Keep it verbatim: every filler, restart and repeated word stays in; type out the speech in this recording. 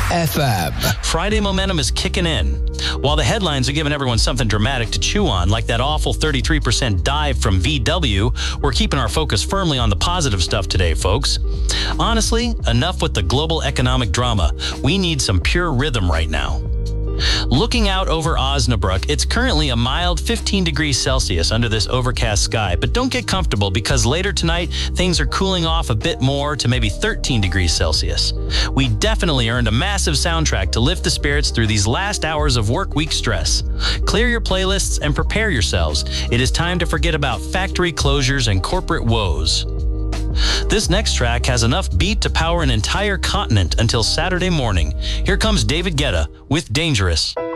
F M. Friday momentum is kicking in. While the headlines are giving everyone something dramatic to chew on, like that awful thirty-three percent dive from V W, we're keeping our focus firmly on the positive stuff today, folks. Honestly, enough with the global economic drama. We need some pure rhythm right now. Looking out over Osnabrück, it's currently a mild fifteen degrees Celsius under this overcast sky, but don't get comfortable because later tonight, things are cooling off a bit more to maybe thirteen degrees Celsius. We definitely earned a massive soundtrack to lift the spirits through these last hours of work week stress. Clear your playlists and prepare yourselves. It is time to forget about factory closures and corporate woes. This next track has enough beat to power an entire continent until Saturday morning. Here comes David Guetta with Dangerous.